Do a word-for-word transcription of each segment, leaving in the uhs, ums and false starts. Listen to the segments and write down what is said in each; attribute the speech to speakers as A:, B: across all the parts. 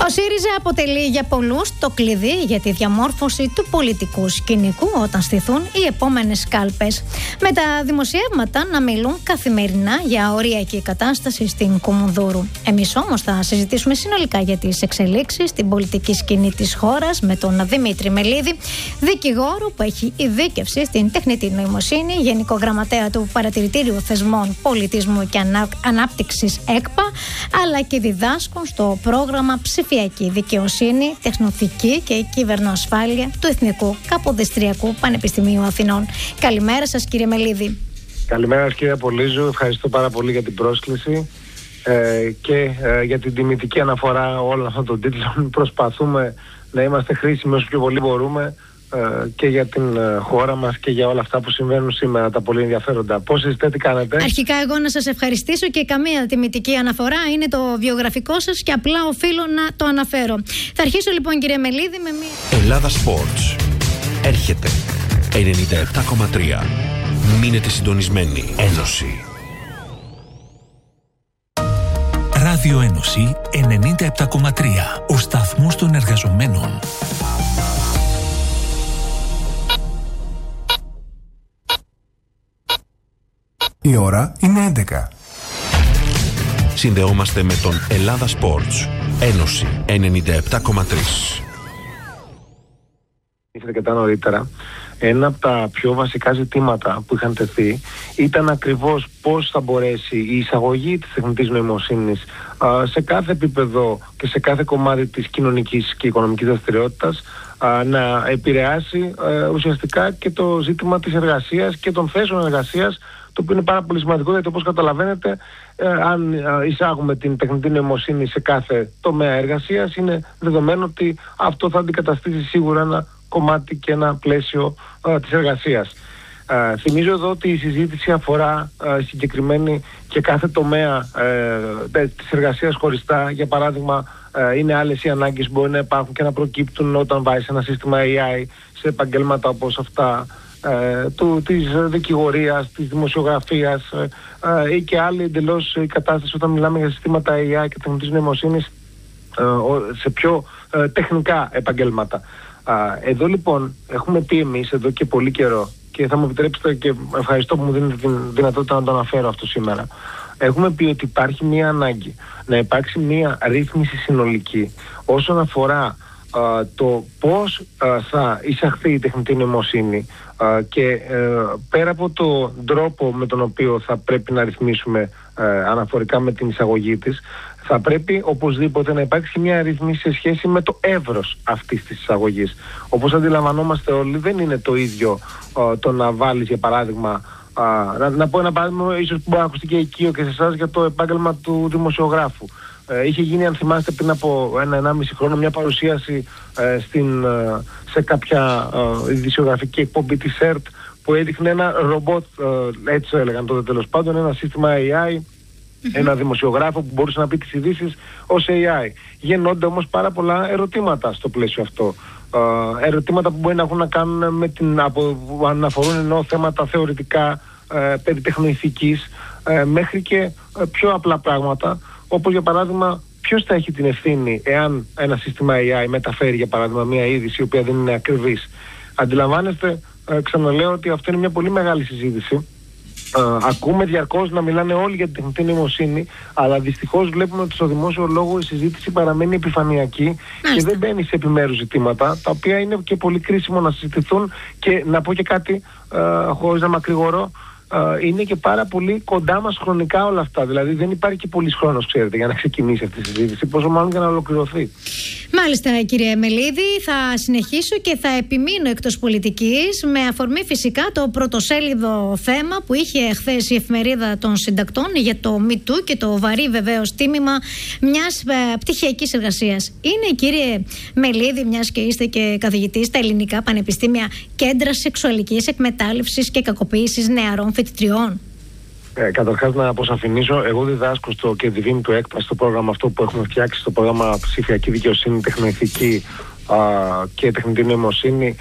A: Ο ΣΥΡΙΖΑ αποτελεί για πολλούς το κλειδί για τη διαμόρφωση του πολιτικού σκηνικού όταν στηθούν οι επόμενες κάλπες. Με τα δημοσιεύματα να μιλούν καθημερινά για οριακή κατάσταση στην Κουμουνδούρου. Εμείς όμως θα συζητήσουμε συνολικά για τις εξελίξεις στην πολιτική σκηνή της χώρας με τον Δημήτρη Μελίδη, δικηγόρο που έχει ειδίκευση στην τεχνητή νοημοσύνη, Γενικό Γραμματέα του Παρατηρητήριου Θεσμών Πολιτισμού και Ανάπτυξης ΕΚΠΑ, αλλά και διδάσκουν στο πρόγραμμα Ψηφιακή Δικαιοσύνη, Τεχνοθική και Κυβερνοασφάλεια του Εθνικού Καποδιστριακού Πανεπιστημίου Αθηνών. Καλημέρα σας, κύριε Μελίδη.
B: Καλημέρα σας, κύριε Πολύζου. Ευχαριστώ πάρα πολύ για την πρόσκληση ε, και ε, για την τιμητική αναφορά όλων αυτών των τίτλων. Προσπαθούμε να είμαστε χρήσιμοι όσο πιο πολύ μπορούμε ε, και για την ε, χώρα μας και για όλα αυτά που συμβαίνουν σήμερα, τα πολύ ενδιαφέροντα. Πώς είστε, τι κάνετε?
A: Αρχικά εγώ να σας ευχαριστήσω και καμία τιμητική αναφορά, είναι το βιογραφικό σας και απλά οφείλω να το αναφέρω. Θα αρχίσω λοιπόν, κύριε Μελίδη, με μία...
C: Ελλάδα Sports. Έρχεται ενενήντα επτά κόμμα τρία. Μείνετε συντονισμένοι. Ένωση.
D: Ράδιο Ένωση ενενήντα επτά κόμμα τρία. Ο σταθμός των εργαζομένων.
E: Η ώρα είναι έντεκα.
C: Συνδεόμαστε με τον Ελλάδα Sports. Ένωση ενενήντα επτά κόμμα τρία.
B: Ήρθε αρκετά νωρίτερα. Ένα από τα πιο βασικά ζητήματα που είχαν τεθεί ήταν ακριβώς πώς θα μπορέσει η εισαγωγή της τεχνητής νοημοσύνης α, σε κάθε επίπεδο και σε κάθε κομμάτι της κοινωνικής και οικονομικής δραστηριότητας α, να επηρεάσει α, ουσιαστικά και το ζήτημα της εργασίας και των θέσεων εργασίας, το οποίο είναι πάρα πολύ σημαντικό, γιατί όπως καταλαβαίνετε, ε, αν ε, εισάγουμε την τεχνητή νοημοσύνη σε κάθε τομέα εργασίας, είναι δεδομένο ότι αυτό θα αντικαταστήσει σίγουρα ένα κομμάτι και ένα πλαίσιο ε, της εργασίας. Ε, θυμίζω εδώ ότι η συζήτηση αφορά ε, συγκεκριμένη και κάθε τομέα ε, της εργασίας χωριστά. Για παράδειγμα, ε, είναι άλλες οι ανάγκες που μπορεί να υπάρχουν και να προκύπτουν όταν βάζεις ένα σύστημα έι άι σε επαγγέλματα όπως αυτά Ε, του, της δικηγορίας, της δημοσιογραφίας ε, ε, ή και άλλη εντελώς η κατάσταση όταν μιλάμε για συστήματα έι άι και τεχνητής νοημοσύνης ε, σε πιο ε, τεχνικά επαγγέλματα. Ε, εδώ λοιπόν έχουμε πει εμείς εδώ και πολύ καιρό, και θα μου επιτρέψετε και ευχαριστώ που μου δίνετε την δυνατότητα να το αναφέρω αυτό σήμερα, έχουμε πει ότι υπάρχει μία ανάγκη να υπάρξει μία ρύθμιση συνολική όσον αφορά Uh, το πώς uh, θα εισαχθεί η τεχνητή νοημοσύνη uh, και uh, πέρα από τον τρόπο με τον οποίο θα πρέπει να ρυθμίσουμε uh, αναφορικά με την εισαγωγή της, θα πρέπει οπωσδήποτε να υπάρξει μια ρυθμίση σε σχέση με το εύρος αυτής της εισαγωγής. Όπως αντιλαμβανόμαστε όλοι, δεν είναι το ίδιο uh, το να βάλεις, για παράδειγμα, uh, να, να πω ένα παράδειγμα ίσως που μπορεί να ακουστεί και οικείο και σε εσάς, για το επάγγελμα του δημοσιογράφου. Ε, είχε γίνει, αν θυμάστε, πριν από ένα-ενάμιση χρόνο μια παρουσίαση ε, στην, ε, σε κάποια ε, ειδησιογραφική εκπομπή της ΕΡΤ που έδειχνε ένα ρομπότ, ε, έτσι το έλεγαν τότε τέλος πάντων, ένα σύστημα έι άι, mm-hmm. ένα δημοσιογράφο που μπορούσε να πει τις ειδήσεις ως έι άι. Γεννώνται όμως πάρα πολλά ερωτήματα στο πλαίσιο αυτό. Ε, ερωτήματα που μπορεί να έχουν να κάνουν με την, από, που αναφορούν ενώ θέματα θεωρητικά ε, περί τεχνοηθικής ε, μέχρι και ε, πιο απλά πράγματα, όπως για παράδειγμα ποιος θα έχει την ευθύνη εάν ένα σύστημα έι άι μεταφέρει για παράδειγμα μια είδηση η οποία δεν είναι ακριβής. Αντιλαμβάνεστε, ε, ξαναλέω ότι αυτό είναι μια πολύ μεγάλη συζήτηση. Ε, ακούμε διαρκώς να μιλάνε όλοι για την τεχνητή νοημοσύνη, αλλά δυστυχώς βλέπουμε ότι στο δημόσιο λόγο η συζήτηση παραμένει επιφανειακή και δεν μπαίνει σε επιμέρους ζητήματα, τα οποία είναι και πολύ κρίσιμο να συζητηθούν. Και να πω και κάτι, ε, χωρίς να μακρηγορώ, είναι και πάρα πολύ κοντά μας χρονικά όλα αυτά. Δηλαδή δεν υπάρχει και πολύς χρόνος, ξέρετε, για να ξεκινήσει αυτή η συζήτηση, πόσο μάλλον για να ολοκληρωθεί.
A: Μάλιστα, κύριε Μελίδη, θα συνεχίσω και θα επιμείνω εκτός πολιτικής, με αφορμή φυσικά το πρωτοσέλιδο θέμα που είχε χθες η εφημερίδα των συντακτών για το MeToo και το βαρύ βεβαίως τίμημα μιας ε, πτυχιακής εργασίας. Είναι, κύριε Μελίδη, μιας και είστε και καθηγητής στα ελληνικά πανεπιστήμια, κέντρα σεξουαλικής εκμετάλλευσης και κακοποίησης νεαρών φοιτητριών?
B: Ε, καταρχάς να αποσαφηνίσω, εγώ διδάσκω στο Κεντρική του ΕΚΠΑ, στο πρόγραμμα αυτό που έχουμε φτιάξει, στο πρόγραμμα Ψηφιακή Δικαιοσύνη, Τεχνοηθική α, και Τεχνητή Νοημοσύνη.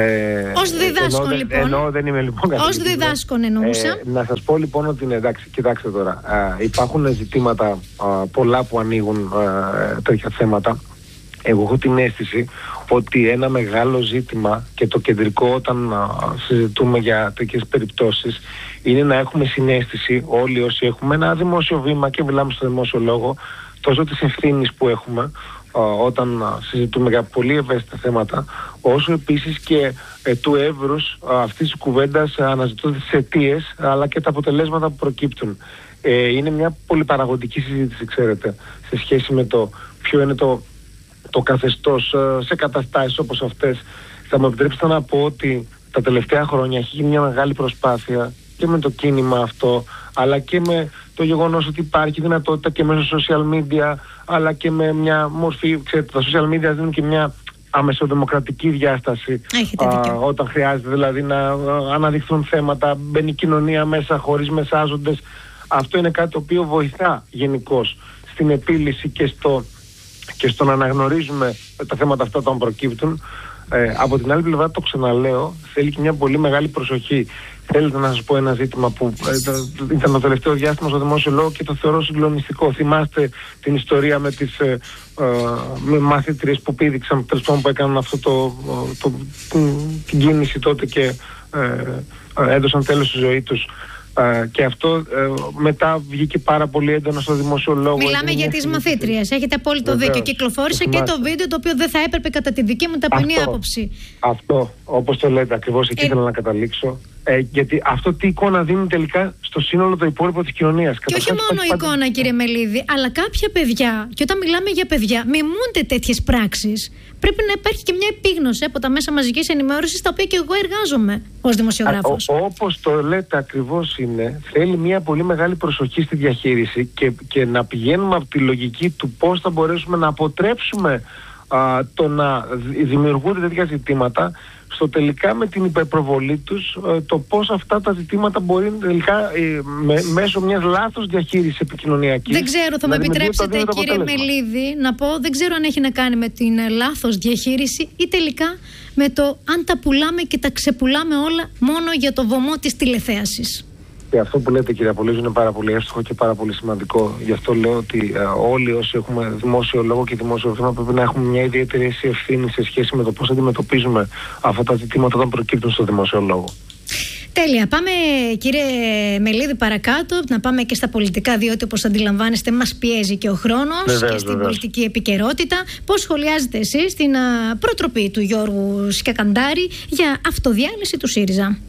B: Ε,
A: Ως διδάσκον,
B: ενώ,
A: λοιπόν.
B: Ενώ δεν είμαι λοιπόν
A: Ως διδάσκον εννοούσα.
B: Ε, να σας πω λοιπόν ότι είναι εντάξει, κοιτάξτε τώρα. Α, υπάρχουν ζητήματα α, πολλά που ανοίγουν α, τέτοια θέματα. εγώ έχω την αίσθηση ότι ένα μεγάλο ζήτημα και το κεντρικό όταν α, συζητούμε για τέτοιες περιπτώσεις είναι να έχουμε συναίσθηση όλοι όσοι έχουμε ένα δημόσιο βήμα και μιλάμε στο δημόσιο λόγο, τόσο της ευθύνης που έχουμε α, όταν α, συζητούμε για πολύ ευαίσθητα θέματα, όσο επίσης και ε, του εύρους α, αυτής της κουβέντας αναζητώντας τις αιτίες αλλά και τα αποτελέσματα που προκύπτουν. Ε, είναι μια πολυπαραγωγική συζήτηση, ξέρετε, σε σχέση με το ποιο είναι το το καθεστώς σε καταστάσεις όπως αυτές. Θα μου επιτρέψετε να πω ότι τα τελευταία χρόνια έχει γίνει μια μεγάλη προσπάθεια και με το κίνημα αυτό, αλλά και με το γεγονός ότι υπάρχει δυνατότητα και μέσω social media, αλλά και με μια μορφή, ξέρετε, τα social media δίνουν και μια αμεσοδημοκρατική διάσταση α, όταν χρειάζεται δηλαδή να αναδειχθούν θέματα, μπαίνει η κοινωνία μέσα χωρίς μεσάζοντες. Αυτό είναι κάτι το οποίο βοηθά γενικώς στην επίλυση και στο και στο να αναγνωρίζουμε τα θέματα αυτά όταν προκύπτουν. Ε, από την άλλη πλευρά, το ξαναλέω, θέλει και μια πολύ μεγάλη προσοχή. Θέλετε να σας πω ένα ζήτημα που ε, ήταν το τελευταίο διάστημα στο δημόσιο λόγο και το θεωρώ συγκλονιστικό. Θυμάστε την ιστορία με τις ε, ε, μαθήτριες που πήδηξαν, που έκαναν αυτό το, το, την, την κίνηση τότε και ε, ε, έδωσαν τέλος στη ζωή τους. Uh, και αυτό uh, μετά βγήκε πάρα πολύ έντονα στο δημόσιο λόγο.
A: Μιλάμε για τις μαθήτριες. Έχετε απόλυτο Βεβαίως. δίκιο. Κυκλοφόρησε και το βίντεο το οποίο δεν θα έπρεπε κατά τη δική μου ταπεινή αυτό, άποψη. Αυτό, όπως το λέτε, ακριβώς εκεί ε... ήθελα να καταλήξω. Ε, γιατί αυτό τι εικόνα δίνει τελικά στο σύνολο το υπόλοιπο της κοινωνίας. Και όχι μόνο εικόνα, πάντα... κύριε Μελίδη, αλλά κάποια παιδιά, και όταν μιλάμε για παιδιά, μιμούνται τέτοιες πράξεις. Πρέπει να υπάρχει και μια επίγνωση από τα μέσα μαζικής ενημέρωσης, τα οποία και εγώ εργάζομαι ως δημοσιογράφος.
B: Όπως το λέτε ακριβώς είναι, θέλει μια πολύ μεγάλη προσοχή στη διαχείριση και, και να πηγαίνουμε από τη λογική του πώς θα μπορέσουμε να αποτρέψουμε α, το να δημιουργούνται τέτοια ζητήματα, στο τελικά με την υπερπροβολή τους, το πώς αυτά τα ζητήματα μπορεί τελικά ε, με, μέσω μιας λάθος διαχείρισης επικοινωνιακής.
A: Δεν ξέρω, θα με επιτρέψετε κύριε Μελίδη να πω, δεν ξέρω αν έχει να κάνει με την ε, λάθος διαχείριση ή τελικά με το αν τα πουλάμε και τα ξεπουλάμε όλα μόνο για το βωμό της τηλεθέασης.
B: Και αυτό που λέτε, κύριε Απολύζου, είναι πάρα πολύ εύστοχο και πάρα πολύ σημαντικό. Γι' αυτό λέω ότι ε, όλοι όσοι έχουμε δημόσιο λόγο και δημόσιο θέμα πρέπει να έχουμε μια ιδιαίτερη ευθύνη σε σχέση με το πώς αντιμετωπίζουμε αυτά τα ζητήματα όταν προκύπτουν στο δημόσιο λόγο.
A: Τέλεια. Πάμε, κύριε Μελίδη, παρακάτω. Να πάμε και στα πολιτικά, διότι όπως αντιλαμβάνεστε μας πιέζει και ο χρόνος βεβαίως, και στην βεβαίως. πολιτική επικαιρότητα. Πώς σχολιάζετε εσείς την α, προτροπή του Γιώργου Σκακαντάρη για αυτοδιάλυση του ΣΥΡΙΖΑ?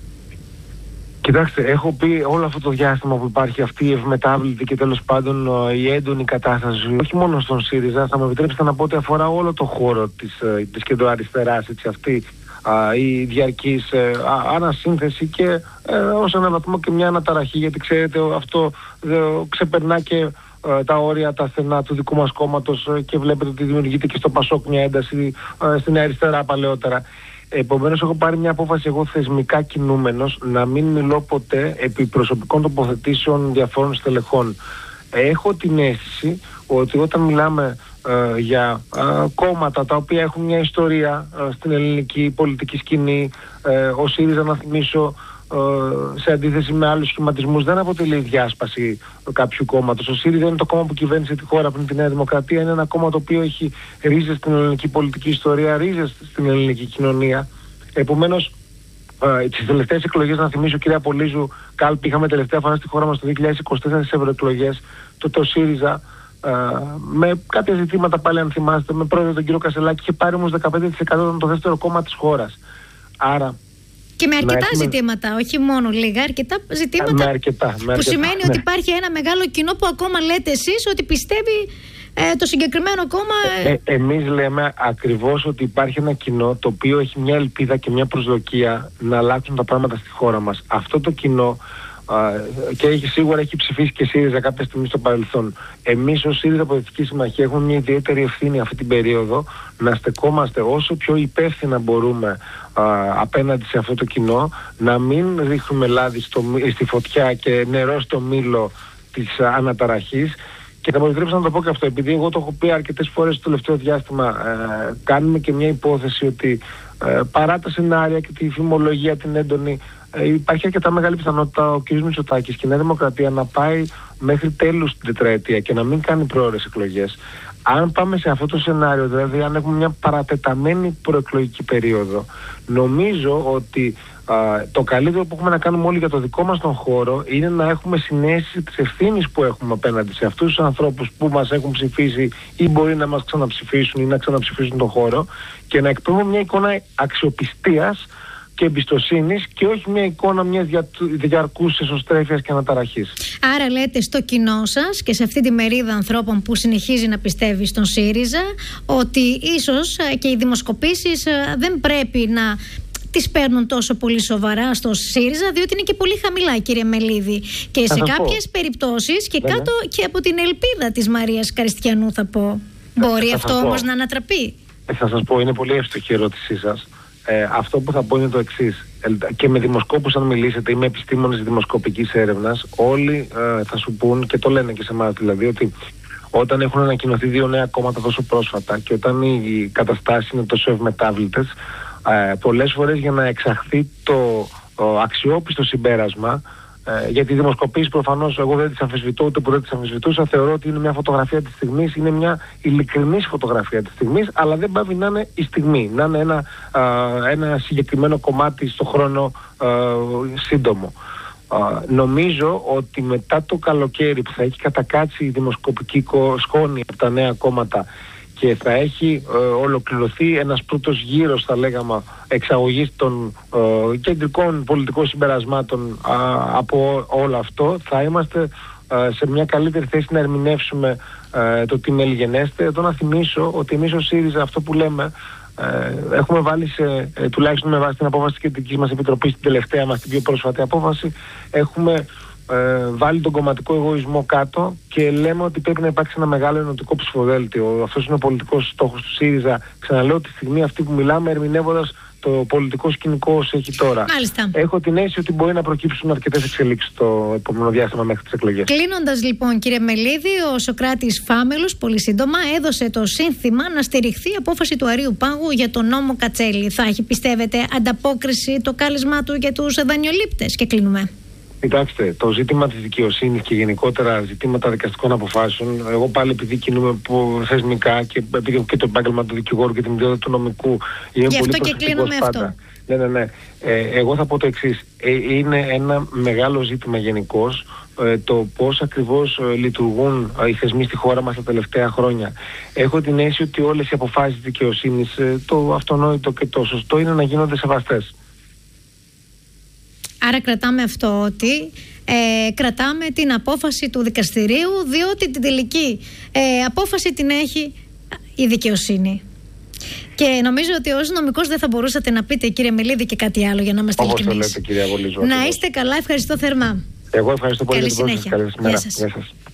B: Κοιτάξτε, έχω πει όλο αυτό το διάστημα που υπάρχει αυτή η ευμετάβλητη και τέλος πάντων η έντονη κατάσταση, όχι μόνο στον ΣΥΡΙΖΑ, θα μου επιτρέψετε να πω ότι αφορά όλο το χώρο της, της κεντροαριστεράς, έτσι, αυτή α, η διαρκής ε, α, ανασύνθεση και ε, ως έναν βαθμό και μια αναταραχή, γιατί ξέρετε αυτό ε, ξεπερνά και ε, τα όρια, τα στενά του δικού μας κόμματος ε, και βλέπετε ότι δημιουργείται και στο ΠΑΣΟΚ μια ένταση ε, στην αριστερά παλαιότερα. Επομένως, έχω πάρει μια απόφαση εγώ θεσμικά κινούμενος να μην μιλώ ποτέ επί προσωπικών τοποθετήσεων διαφόρων στελεχών. Έχω την αίσθηση ότι όταν μιλάμε ε, για ε, κόμματα τα οποία έχουν μια ιστορία ε, στην ελληνική πολιτική σκηνή, ε, ο ΣΥΡΙΖΑ, να θυμίσω, ε, σε αντίθεση με άλλους σχηματισμούς, δεν αποτελεί διάσπαση κάποιου κόμματος. Ο ΣΥΡΙΖΑ είναι το κόμμα που κυβέρνησε τη χώρα πριν τη Νέα Δημοκρατία. Είναι ένα κόμμα το οποίο έχει ρίζες στην ελληνική πολιτική ιστορία, ρίζες στην ελληνική κοινωνία. Επομένως, ε, τις τελευταίες εκλογές, να θυμίσω, κυρία Απολύζου, κάλπη είχαμε τελευταία φορά στη χώρα μας το δύο χιλιάδες είκοσι τέσσερα στις ευρωεκλογές. Τότε ο ΣΥΡΙΖΑ, ε, με κάποια ζητήματα πάλι, αν θυμάστε, με πρόεδρο τον κύριο Κασελάκη, είχε πάρει όμως δεκαπέντε τοις εκατό, ήταν το δεύτερο κόμμα της χώρας. Άρα.
A: Και με αρκετά έχουμε... ζητήματα, όχι μόνο λίγα, αρκετά ζητήματα.
B: Με αρκετά, με αρκετά,
A: που σημαίνει
B: ναι.
A: ότι υπάρχει ένα μεγάλο κοινό που ακόμα λέτε εσείς ότι πιστεύει ε, το συγκεκριμένο κόμμα. Ε,
B: ε, εμείς λέμε ακριβώς ότι υπάρχει ένα κοινό το οποίο έχει μια ελπίδα και μια προσδοκία να αλλάξουν τα πράγματα στη χώρα μας. Αυτό το κοινό Uh, και έχει, σίγουρα έχει ψηφίσει και ΣΥΡΙΖΑ κάποια στιγμή στο παρελθόν. Εμείς ως ΣΥΡΙΖΑ Πολιτική Συμμαχία έχουμε μια ιδιαίτερη ευθύνη αυτή την περίοδο να στεκόμαστε όσο πιο υπεύθυνα μπορούμε uh, απέναντι σε αυτό το κοινό, να μην ρίχνουμε λάδι στο, στη φωτιά και νερό στο μήλο της uh, αναταραχής. Και θα μου επιτρέψω να το πω και αυτό, επειδή εγώ το έχω πει αρκετές φορές στο τελευταίο διάστημα, uh, κάνουμε και μια υπόθεση ότι uh, παρά τα σενάρια και τη φημολογία την έντονη, υπάρχει αρκετά μεγάλη πιθανότητα ο κ. Μητσοτάκης και η Νέα Δημοκρατία να πάει μέχρι τέλους την τετραετία και να μην κάνει πρόωρες εκλογές. αν πάμε σε αυτό το σενάριο, δηλαδή αν έχουμε μια παρατεταμένη προεκλογική περίοδο, νομίζω ότι α, το καλύτερο που έχουμε να κάνουμε όλοι για το δικό μας τον χώρο είναι να έχουμε συναίσθηση της ευθύνης που έχουμε απέναντι σε αυτούς τους ανθρώπους που μας έχουν ψηφίσει ή μπορεί να μας ξαναψηφίσουν ή να ξαναψηφίσουν τον χώρο, και να εκπέμπουμε μια εικόνα αξιοπιστίας και εμπιστοσύνης και όχι μια εικόνα μιας δια, διαρκούς εσωστρέφειας και αναταραχής.
A: Άρα λέτε στο κοινό σας και σε αυτή τη μερίδα ανθρώπων που συνεχίζει να πιστεύει στον ΣΥΡΙΖΑ ότι ίσως και οι δημοσκοπήσεις δεν πρέπει να τις παίρνουν τόσο πολύ σοβαρά στο ΣΥΡΙΖΑ, διότι είναι και πολύ χαμηλά, κύριε Μελίδη. Και σε κάποιες περιπτώσεις και ναι, κάτω ναι. και από την ελπίδα της Μαρίας Καριστιανού, θα πω. Θα, Μπορεί θα αυτό όμως να ανατραπεί?
B: Ε, θα σας πω, είναι πολύ εύστοχη η ερώτησή σας. Ε, αυτό που θα πω είναι το εξής. Και με δημοσκόπους, αν μιλήσετε, ή με επιστήμονες δημοσκοπικής έρευνας, όλοι ε, θα σου πούν, και το λένε και σε εμάς δηλαδή, ότι όταν έχουν ανακοινωθεί δύο νέα κόμματα τόσο πρόσφατα και όταν οι καταστάσεις είναι τόσο ευμετάβλητες, ε, πολλές φορές για να εξαχθεί το ο, αξιόπιστο συμπέρασμα, ε, γιατί οι δημοσκοπήσεις προφανώς εγώ δεν τις αμφισβητώ, ούτε που δεν τις αμφισβητούσα, θεωρώ ότι είναι μια φωτογραφία της στιγμής, είναι μια ειλικρινής φωτογραφία της στιγμής, αλλά δεν πάβει να είναι η στιγμή, να είναι ένα, α, ένα συγκεκριμένο κομμάτι στο χρόνο α, σύντομο. Α, νομίζω ότι μετά το καλοκαίρι που θα έχει κατακάτσει η δημοσκοπική σκόνη από τα νέα κόμματα και θα έχει ε, ολοκληρωθεί ένας πρώτος γύρος, θα λέγαμε, εξαγωγής των ε, κεντρικών πολιτικών συμπερασμάτων α, από όλο αυτό, θα είμαστε ε, σε μια καλύτερη θέση να ερμηνεύσουμε ε, το τι μελιγενέστε. Εδώ να θυμίσω ότι εμείς ως ΣΥΡΙΖΑ, αυτό που λέμε, ε, έχουμε βάλει σε, ε, τουλάχιστον με βάση την απόφαση της Κεντρικής μας Επιτροπής, την τελευταία μας, την πιο πρόσφατη απόφαση, έχουμε Ε, βάλει τον κομματικό εγωισμό κάτω και λέμε ότι πρέπει να υπάρξει ένα μεγάλο ενωτικό ψηφοδέλτιο. Αυτός είναι ο πολιτικός στόχος του ΣΥΡΙΖΑ. Ξαναλέω, τη στιγμή αυτή που μιλάμε, ερμηνεύοντας το πολιτικό σκηνικό όσο έχει τώρα.
A: Μάλιστα.
B: Έχω την αίσθηση ότι μπορεί να προκύψουν αρκετές εξελίξεις το επόμενο διάστημα μέχρι τις εκλογές.
A: Κλείνοντας λοιπόν, κύριε Μελίδη, ο Σωκράτης Φάμελος πολύ σύντομα έδωσε το σύνθημα να στηριχθεί η απόφαση του Αρείου Πάγου για τον νόμο Κατσέλη. Θα έχει, πιστεύετε, ανταπόκριση το κάλεσμά του για τους δανειολήπτες? Και κλείνουμε.
B: Κοιτάξτε, το ζήτημα της δικαιοσύνης και γενικότερα ζητήματα δικαστικών αποφάσεων, εγώ πάλι επειδή κινούμαι θεσμικά και επειδή και το επάγγελμα του δικηγόρου και την ιδιότητα του νομικού, είμαι
A: Γι'
B: πολύ
A: αυτό και κλείνουμε
B: πάντα. Ναι, ναι, ναι. Ε, εγώ θα πω το εξής. Ε, είναι ένα μεγάλο ζήτημα γενικώς ε, το πώς ακριβώς ε, λειτουργούν ε, οι θεσμοί στη χώρα μας τα τελευταία χρόνια. Έχω την αίσθηση ότι όλες οι αποφάσεις της δικαιοσύνης, ε, το αυτονόητο και το σωστό είναι να γίνονται σεβαστές.
A: Άρα κρατάμε αυτό, ότι ε, κρατάμε την απόφαση του δικαστηρίου, διότι την τελική ε, απόφαση την έχει η δικαιοσύνη. Και νομίζω ότι ως νομικός δεν θα μπορούσατε να πείτε, κύριε Μελίδη, και κάτι άλλο για να είμαστε ειλικρινείς.
B: Όπως το λέτε, κυρία Βολίζου.
A: Να είστε καλά, ευχαριστώ θερμά.
B: Εγώ ευχαριστώ πολύ.
A: Καλή
B: για την
A: συνέχεια.
B: Καλή
A: Γεια σας.
B: Γεια σας.